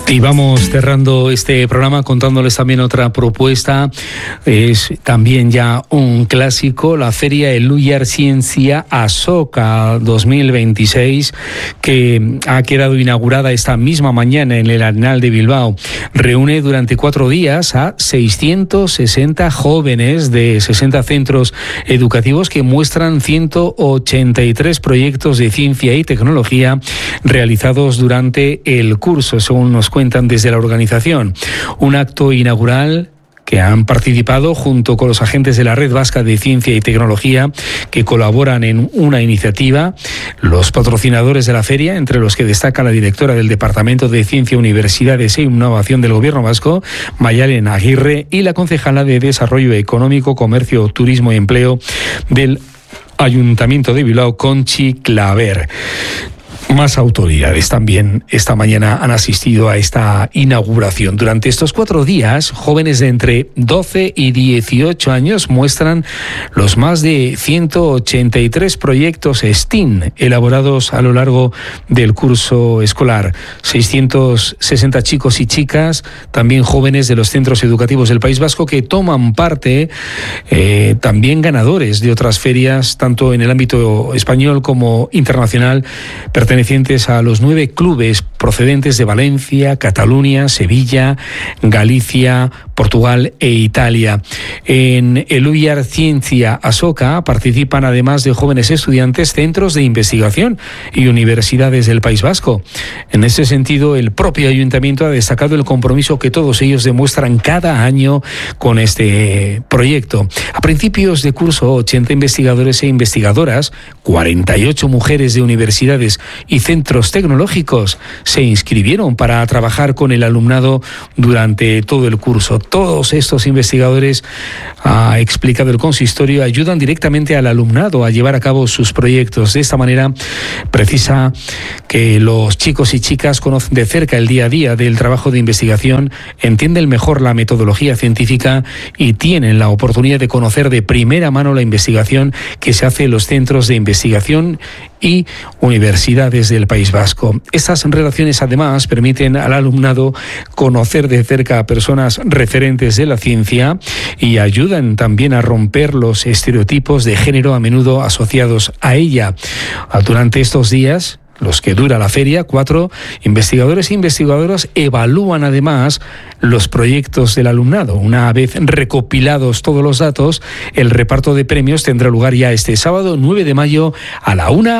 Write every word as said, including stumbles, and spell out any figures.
Y vamos cerrando este programa contándoles también otra propuesta. Es también ya un clásico, la Feria Elhuyar Ciencia Asoka dos mil veintiséis, que ha quedado inaugurada esta misma mañana en el Arenal de Bilbao. Reúne durante cuatro días a seiscientos sesenta jóvenes de sesenta centros educativos que muestran ciento ochenta y tres proyectos de ciencia y tecnología realizados durante el curso, según nos cuentan desde la organización. Un acto inaugural que han participado junto con los agentes de la Red Vasca de Ciencia y Tecnología, que colaboran en una iniciativa, los patrocinadores de la feria, entre los que destaca la directora del Departamento de Ciencia, Universidades e Innovación del Gobierno Vasco, Mayalen Aguirre, y la concejala de Desarrollo Económico, Comercio, Turismo y Empleo del Ayuntamiento de Bilbao, Conchi Claver. Más autoridades también esta mañana han asistido a esta inauguración. Durante estos cuatro días, jóvenes de entre doce y dieciocho años muestran los más de ciento ochenta y tres proyectos S T E A M elaborados a lo largo del curso escolar. seiscientos sesenta chicos y chicas, también jóvenes de los centros educativos del País Vasco, que toman parte, eh, también ganadores de otras ferias, tanto en el ámbito español como internacional, pertenecientes a los nueve clubes procedentes de Valencia, Cataluña, Sevilla, Galicia, Portugal e Italia. En Elhuyar Ciencia Asoka participan, además de jóvenes estudiantes, centros de investigación y universidades del País Vasco. En ese sentido, el propio ayuntamiento ha destacado el compromiso que todos ellos demuestran cada año con este proyecto. A principios de curso, ochenta investigadores e investigadoras, cuarenta y ocho mujeres de universidades y centros tecnológicos se inscribieron para trabajar con el alumnado durante todo el curso. Todos estos investigadores, ha explicado el consistorio, ayudan directamente al alumnado a llevar a cabo sus proyectos. De esta manera, precisa que los chicos y chicas conocen de cerca el día a día del trabajo de investigación, entienden mejor la metodología científica y tienen la oportunidad de conocer de primera mano la investigación que se hace en los centros de investigación y universidades del País Vasco. Estas relaciones, además, permiten al alumnado conocer de cerca a personas referentes de la ciencia y ayudan también a romper los estereotipos de género a menudo asociados a ella. Durante estos días, los que dura la feria, cuatro investigadores e investigadoras evalúan además los proyectos del alumnado. Una vez recopilados todos los datos, el reparto de premios tendrá lugar ya este sábado nueve de mayo a la una